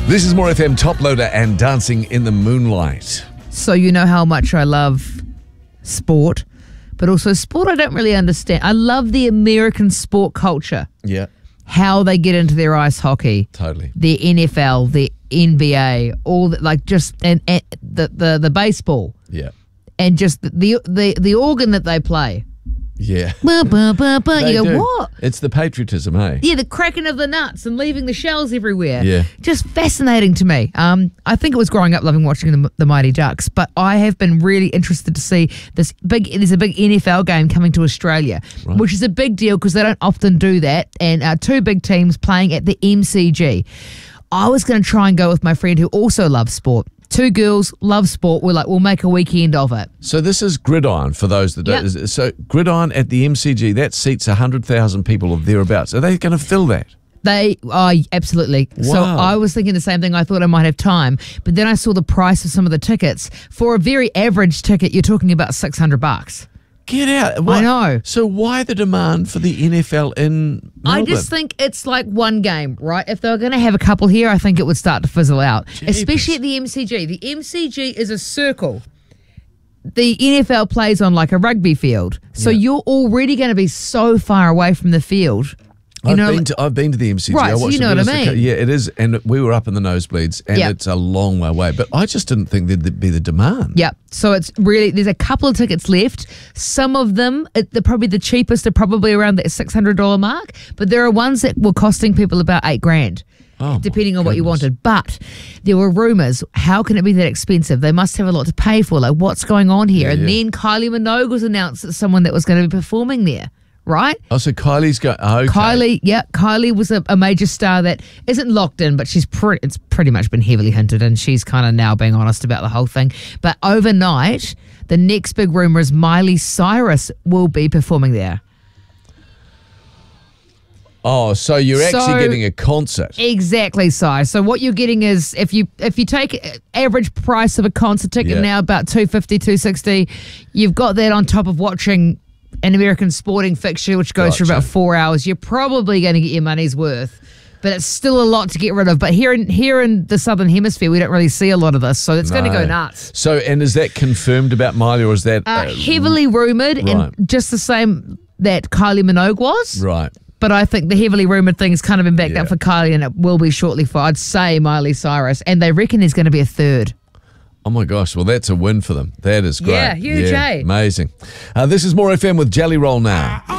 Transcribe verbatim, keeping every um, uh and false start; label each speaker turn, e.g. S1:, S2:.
S1: This is More F M, Top Loader and Dancing in the Moonlight.
S2: So you know how much I love sport, but also sport I don't really understand. I love the American sport culture.
S1: Yeah.
S2: How they get into their ice hockey.
S1: Totally.
S2: Their N F L, their N B A, all that, like just and, and the, the the baseball.
S1: Yeah.
S2: And just the the the organ that they play.
S1: Yeah.
S2: Bah, bah, bah, bah.
S1: They
S2: You go,
S1: do.
S2: what?
S1: It's the patriotism, eh?
S2: Yeah, the cracking of the nuts and leaving the shells everywhere.
S1: Yeah.
S2: Just fascinating to me. Um, I think it was growing up loving watching the, the Mighty Ducks, but I have been really interested to see this big, there's a big N F L game coming to Australia,
S1: Right.
S2: which is a big deal because they don't often do that, and uh, two big teams playing at the M C G. I was going to try and go with my friend who also loves sport. Two girls love sport. We're like, we'll make a weekend of it.
S1: So this is Gridiron for those that don't.
S2: Yep.
S1: So Gridiron at the M C G, that seats one hundred thousand people or thereabouts. Are they going to fill that?
S2: They, oh, absolutely. So
S1: Wow.
S2: I was thinking the same thing. I thought I might have time, but then I saw the price of some of the tickets. For a very average ticket, you're talking about six hundred bucks.
S1: Get out. What?
S2: I know.
S1: So why the demand for the N F L in Melbourne?
S2: I just think it's like one game, right? If they were going to have a couple here, I think it would start to fizzle out,
S1: Jeepers.
S2: especially at the M C G. The M C G is a circle. The N F L plays on like a rugby field, so
S1: Yeah.
S2: you're already going to be so far away from the field. You
S1: I've
S2: know,
S1: been to I've been to the M C G.
S2: Right,
S1: I
S2: so
S1: watched
S2: you
S1: the
S2: know what I
S1: Minister-
S2: mean.
S1: Yeah, it is, and we were up in the nosebleeds, and
S2: Yep.
S1: it's a long way away. But I just didn't think there'd be the demand.
S2: Yeah, so it's really, there's a couple of tickets left. Some of them, it- they're probably the cheapest, are probably around that six hundred dollars mark, but there are ones that were costing people about eight grand.
S1: Oh, my
S2: Depending on what you
S1: goodness.
S2: wanted. But there were rumours, how can it be that expensive? They must have a lot to pay for. Like, what's going on here?
S1: Yeah,
S2: and
S1: yeah.
S2: then Kylie Minogue was announced as someone that was going to be performing there, right?
S1: Oh, so Kylie's going. Oh, okay.
S2: Kylie, yeah, Kylie was a, a major star that isn't locked in, but she's pretty. It's pretty much been heavily hinted, and she's kind of now being honest about the whole thing. But overnight, the next big rumor is Miley Cyrus will be performing there.
S1: Oh, so you're
S2: So-
S1: actually getting a concert.
S2: Exactly, Si. So what you're getting is if you if you take average price of a concert ticket
S1: Yeah.
S2: now about two fifty, two sixty, you've got that on top of watching an American sporting fixture which goes for
S1: Gotcha.
S2: about four hours. You're probably going to get your money's worth. But it's still a lot to get rid of. But here in here in the Southern Hemisphere, we don't really see a lot of this, so it's going to go
S1: No.
S2: nuts.
S1: So, and is that confirmed about Miley, or is that
S2: Uh,
S1: uh,
S2: heavily rumoured,
S1: right.
S2: and just the same that Kylie Minogue was.
S1: right?
S2: But I think the heavily rumoured thing's kind of been backed
S1: Yeah.
S2: up for Kylie, and it will be shortly for, I'd say, Miley Cyrus. And they reckon there's going to be a third.
S1: Oh my gosh! Well, that's a win for them. That is great.
S2: Yeah, huge, eh?
S1: Amazing. Uh, this is More F M with Jelly Roll now.